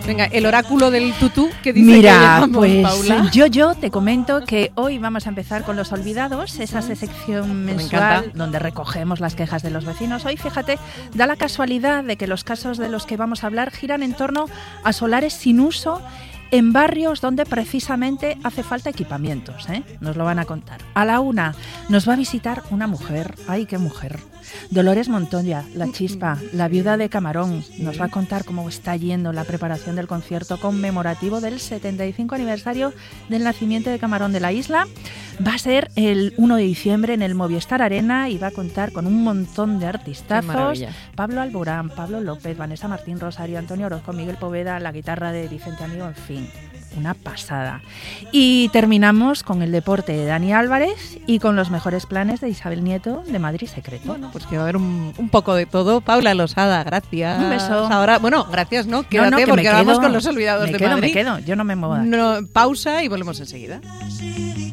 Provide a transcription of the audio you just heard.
Venga, el oráculo del tutú que dice Mira, que llamamos, pues Paula. yo te comento que hoy vamos a empezar con Los Olvidados, esa sección mensual donde recogemos las quejas de los vecinos. Hoy, fíjate, da la casualidad de que los casos de los que vamos a hablar giran en torno a solares sin uso en barrios donde precisamente hace falta equipamientos, ¿eh? Nos lo van a contar. A la 1 nos va a visitar una mujer. ¡Ay, qué mujer! Dolores Montoya, la Chispa, la viuda de Camarón. Nos va a contar cómo está yendo la preparación del concierto conmemorativo del 75 aniversario del nacimiento de Camarón de la Isla. Va a ser el 1 de diciembre en el Movistar Arena y va a contar con un montón de artistazos. Pablo Alborán, Pablo López, Vanessa Martín, Rosario, Antonio Orozco, Miguel Poveda, la guitarra de Vicente Amigo, en fin. Una pasada. Y terminamos con el deporte de Dani Álvarez y con los mejores planes de Isabel Nieto de Madrid Secreto. Bueno, pues que va a haber un poco de todo. Paula Losada, gracias. Un beso. Ahora, bueno, gracias, ¿no? Quédate que porque me vamos quedo, con Los Olvidados de Madrid. Me quedo, yo no me muevo. No, pausa y volvemos enseguida.